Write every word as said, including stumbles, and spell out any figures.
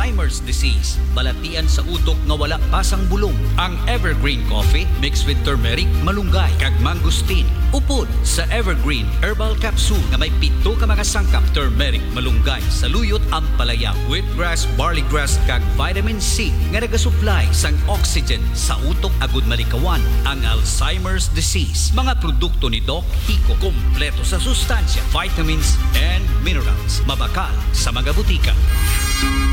Alzheimer's disease, balatian sa utok nga wala pasang bulong. Ang Evergreen Coffee mixed with turmeric, malunggay, kag mangustin. Upod sa Evergreen Herbal Capsule nga may pito ka mga sangkap, turmeric, malunggay, saluyot, ampalaya, wheatgrass, barley grass, kag vitamin C nga nagasupply sang oxygen sa utok agud malikawan ang Alzheimer's disease. Mga produkto ni Doc Hico, kompleto sa sustansya, vitamins and minerals. Mabakal sa mga butika.